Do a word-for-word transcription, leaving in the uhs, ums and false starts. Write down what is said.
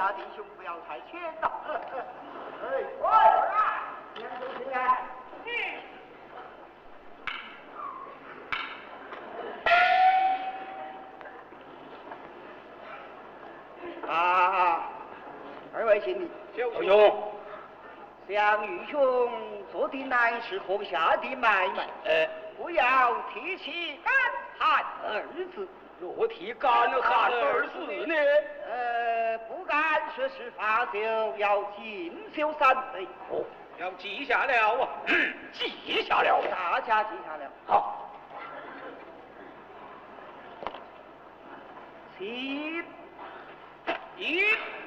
家弟兄不要太谦呐。哎，快来，两兄弟来。嗯。啊，二位兄弟， 小兄， 向玉兄做的乃是河下的买卖， 呃， 不要提起干旱二字。 若提干旱二字呢？ 呃，不敢说是罚酒，要禁酒三杯。 哦，要记下了啊，记下了。 大家记下了。 好。 七一。